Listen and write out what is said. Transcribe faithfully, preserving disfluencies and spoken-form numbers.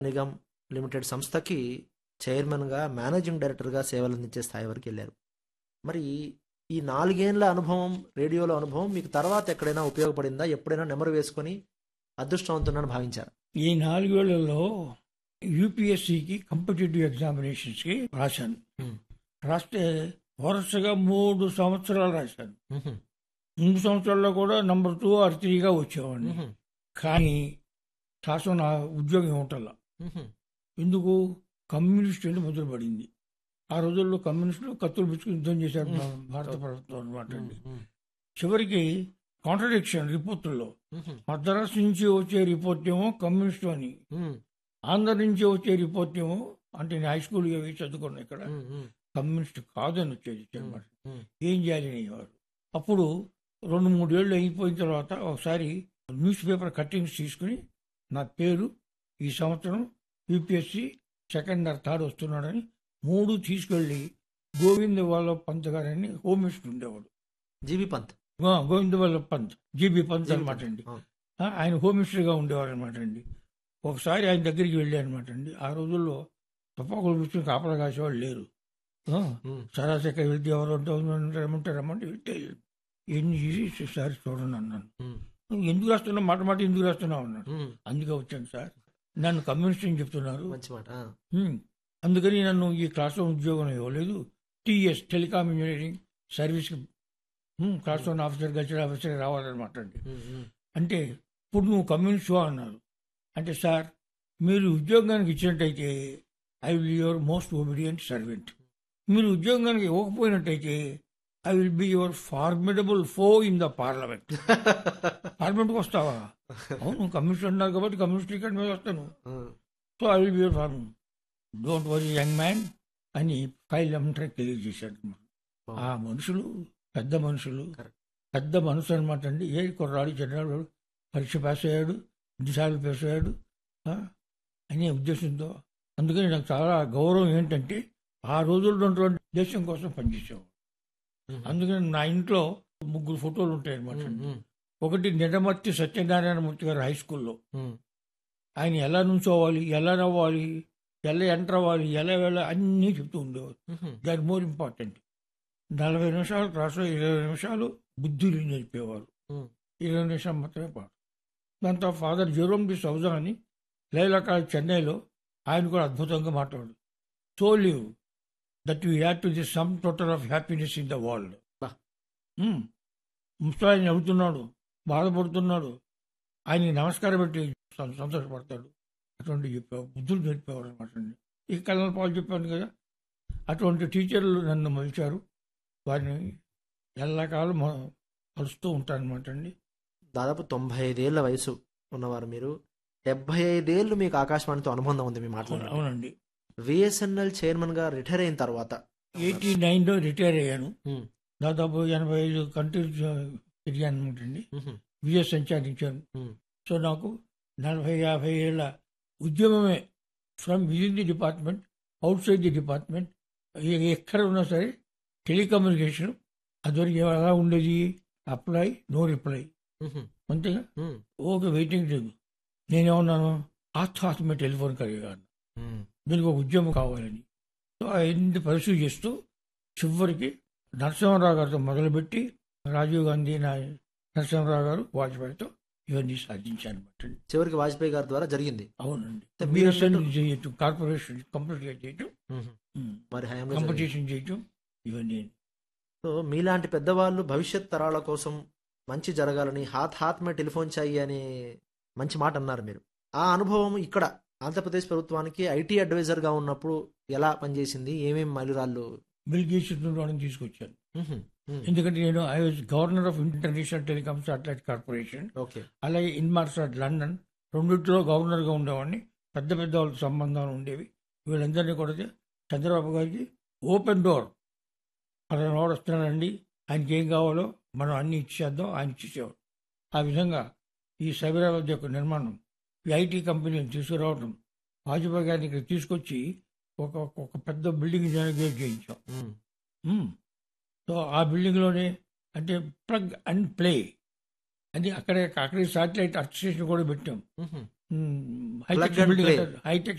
Nigam limited సంస్థకి చైర్మన్గా, managing డైరెక్టర్గా సేవలందించే స్థాయి వరకు వెళ్ళారు. మరి ఈ నాలుగేండ్ల అనుభవం, రేడియోలో అనుభవం మీకు తర్వాత ఎక్కడైనా ఉపయోగపడిందా? ఎప్పుడైనా నెమరు వేసుకొని అదృష్టవంతుడని భావించారా? ఈ నాలుగేళ్లలో యూపీఎస్సికి కాంపిటేటివ్ ఎగ్జామినేషన్స్కి రాశాను. ఉమ్, రాస్తే వరుసగా మూడు సంవత్సరాలు రాశాను. ఉహుం, మూడు సంవత్సరాల్లో కూడా నంబర్ టూ ఆర్ త్రీగా వచ్చేవాడిని. ఉహుం, కానీ శాసన నా ఉద్యోగం ఇవ్వటల్లా. ఉహుం, ఎందుకు? కమ్యూనిస్ట్ అని మొదలుపడింది. ఆ రోజుల్లో కమ్యూనిస్టులు కత్తులు పిచ్చుకుని యుద్ధం చేశారు భా- భారత ప్రభుత్వం అనమాట అండి. ఉమ్, చివరికి కాంట్రడిక్షన్ రిపోర్టుల్లో ఉహుం, మద్రాసు నుంచి వచ్చే రిపోర్ట్ ఏమో కమ్యూనిస్టు అని, ఉమ్, ఆంధ్ర నుంచి వచ్చే రిపోర్ట్ ఏమో, అంటే నేను హై స్కూల్ అవి చదువుకున్నా ఇక్కడ, ఉమ్, ఉమ్, కమ్యూనిస్ట్ కాదని వచ్చేది అనమాట. ఉమ్, ఏం చేయాలి అనేవారు. అప్పుడు రెండు మూడేళ్ళు అయిపోయిన తర్వాత ఒకసారి న్యూస్ పేపర్ కట్టింగ్స్ తీసుకుని నా పేరు ఈ సంవత్సరం యూపీఎస్సి సెకండ్ ఆర్ థర్డ్ వస్తున్నాడని మూడు తీసుకెళ్ళి గోవింద వల్లభ పంత్ గారని హోమ్ మినిస్టర్ ఉండేవాడు. జీబీ పంత్. ఆ, గోవింద వల్లభ పంత్, జీబీ పంత్ జీబీ అనమాట పంత్. అండి. అవును. ఆ, ఆయన హోమ్ మినిస్టర్గా ఉండేవారు అనమాట అండి. ఒకసారి ఆయన దగ్గరికి వెళ్ళాను అనమాట అండి. ఆ రోజుల్లో తుపాకులు కూర్చొని కాపలా కాసేవాళ్ళు లేరు. ఆ, ఉమ్, సరాసరి వెళ్తే ఎవరు రమ్మంటే రమ్మంటే వెళ్తే ఎన్ని చేసి సార్ చూడండి అన్నాను. ఉమ్, నువ్వు ఎందుకు రాస్తున్నావు, మాట మాట ఎందుకు రాస్తున్నావు అన్నాడు. ఉమ్, అందుకే వచ్చాను సార్, నన్ను కమ్యూనిస్ట్ అని చెప్తున్నారు, మంచి మాట. ఆ, హ్మ్. అందుకని నన్ను ఈ క్లాస్ రూమ్ ఉద్యోగం ఇవ్వలేదు. టీఎస్ టెలికామ్ ఇంజనీరింగ్ సర్వీస్కి class room officer culture officer రావాలన్నమాట అండి. ఉమ్, ఉమ్, అంటే ఇప్పుడు నువ్వు కమ్యూనిస్ట్ అన్నారు. అంటే సార్, మీరు ఉద్యోగానికి ఇచ్చినట్టయితే I will your most obedient servant. మీరు ఉద్యోగానికి ఇవ్వకపోయినట్టయితే I will be your formidable ఫో ఇన్ ద పార్లమెంట్. పార్లమెంట్కి వస్తావా? అవును, కమ్యూనిస్ట్ అన్నారు కాబట్టి కమ్యూనిస్ట్ టికెట్ మీద వస్తాను. ఉమ్, so I will be your farm. Don't worry young man అని ఫైల్ అమ్మంటే తెలియజేశాడు. ఆ మనుషులు పెద్ద మనుషులు, Correct. పెద్ద మనసు అనమాట అండి. ఏ కుర్రాడు చిన్నాడు పరీక్ష పాస్ అయ్యాడు, ఎన్నిసార్లు పాస్ అయ్యాడు ఆ, అనే ఉద్దేశంతో. అందుకని నాకు చాలా గౌరవం ఏంటంటే ఆ రోజుల్లో ఉన్నటువంటి దేశం కోసం పనిచేసేవాడు. ఉమ్, అందుకని నా ఇంట్లో ముగ్గురు ఫోటోలు ఉంటాయి అనమాట. ఉమ్, ఉమ్, ఒకటి నిడమర్తి సత్యనారాయణమూర్తి గారు హై స్కూల్లో. ఉమ్, ఆయన ఎలా నుంచోవాలి, ఎలా నవ్వాలి, ఎలా ఎంటర్ అవ్వాలి, ఎలా వెళ్ళాలి అన్నీ చెప్తూ ఉండేవారు. ఉమ్, దాట్ మోర్ ఇంపార్టెంట్. నలభై నిమిషాలు క్లాసులో ఇరవై నిమిషాలు బుద్ధులు నేర్పేవారు, ఉమ్, ఇరవై నిమిషాలు మాత్రమే పాడు. దాంతో ఫాదర్ జెరోమ్ డి సౌజా అని లైలా కాలేజ్ చెన్నైలో, ఆయన కూడా అద్భుతంగా మాట్లాడు. So live that you have to the sum total of happiness in the world. బా. ముస్తాయి నవ్వుతున్నాడు, బాధపడుతున్నాడు, ఆయనకి నమస్కారం పెట్టి సం- సంతోషపడతాడు. అటువంటి చెప్పేవాడు, బుద్ధులు నేర్పేవాడు అనమాట అండి. ఈ కళ్ళ పాలు చెప్పాను కదా, అటువంటి టీచర్లు నన్ను మలిచారు. వారిని ఎల్లకాలం మ- కలుస్తూ ఉంటానమాట అండి. దాదాపు తొంభై ఐదేళ్ల వయసు ఉన్నవారు మీరు. డెబ్బై ఐదేళ్లు మీకు ఆకాశవాణితో అనుబంధం ఉంది మీ మాటలో. అవును- అవునండి. విఎస్ఎన్ఎల్ చైర్మన్ గా రిటైర్ అయిన తర్వాత ఎయిటీ నైన్లో రిటైర్ అయ్యాను. ఉమ్, దాదాపు ఎనభై ఐదు కంట్రీస్ తిరిగాను అనమాట అండి. ఉహుం, విజయ సంచారించాను. ఉమ్, సో నాకు నలభై యాభై ఏళ్ళ ఉద్యమమే, from within the department, out side the department, ఎక్కడ ఉన్నా సరే టెలికమ్యూనికేషన్. అదివరకు ఎలా ఉండేది? అప్లై, నో రిప్లై, ఉహుం, అంతేగా. ఉమ్, ఓకే, వెయిటింగ్ లేదు. నేనేమన్నాను, ఆత్మాత్మ టెలిఫోన్ కలిగాను, ఉమ్, దీనికి ఒక ఉద్యమం కావాలని. సో అన్ని పరిశీలి చేస్తూ చివరికి నరసింహారావు గారితో మొదలుపెట్టి రాజీవ్ గాంధీ, నా నరసింహారావు గారు, వాజ్పేయితో ఇవన్నీ సాధించాను అనమాట. చివరికి వాజ్పేయి గారి ద్వారా జరిగింది. అవునండి. మీరు బిఎస్ఎన్ అన్నట్టు- చేయటం, కార్పొరేషన్ కంప్లీట్గా చేయటం, ఉహుం, మరి హయాంలో జరిగింది. కాంపిటీషన్ చేయటం, ఇవన్నీ. సో మీలాంటి పెద్దవాళ్ళు భవిష్యత్ తరాల కోసం మంచి జరగాలని హాత్ హాత్ మే టెలిఫోన్ చాయి అనే మంచి మాట అన్నారు మీరు. ఆ అనుభవం ఇక్కడ ఆంధ్రప్రదేశ్ ప్రభుత్వానికి ఐటీ అడ్వైజర్ గా ఉన్నప్పుడు ఎలా పనిచేసింది? ఏమేమి మైలురాళ్ళు? బిల్ గేట్స్ వాళ్ళని తీసుకొచ్చాను. ఉహుం, ఉమ్, ఎందుకంటే నేను I was governor of international telecom satellite corporation, okay. అలాగే ఇన్మార్సాట్ లండన్, రెండింటిలో గవర్నర్గా ఉండేవాడిని. పెద్ద పెద్ద వాళ్ళ సంబంధాలు ఉండేవి. వీళ్ళందరినీ కూడా చంద్రబాబు గారికి ఓపెన్ డోర్, పలానా వాడు వస్తున్నాడండి, ఆయనకి ఏం కావాలో మనం అన్ని ఇచ్చేద్దాం, ఆయన ఇచ్చేసేవాడు. ఆ విధంగా ఈ సైబరాబాద్ యొక్క నిర్మాణం, ఈ ఐటీ కంపెనీని తీసుకురావడం, వాజ్పేయి గారిని ఇక్కడ తీసుకొచ్చి ఒక ఒక పెద్ద బిల్డింగ్ జనరేట్ చేయించాం. ఉమ్, మ్మ్. సో ఆ బిల్డింగ్లోనే, అంటే ప్లగ్ అండ్ ప్లే, అది అక్కడే అక్కడే శాటిలైట్ అర్త్ స్టేషన్ కూడా పెట్టాం. ఉహుం, ఉమ్, Plug hitech and building play. అంటారు. హైటెక్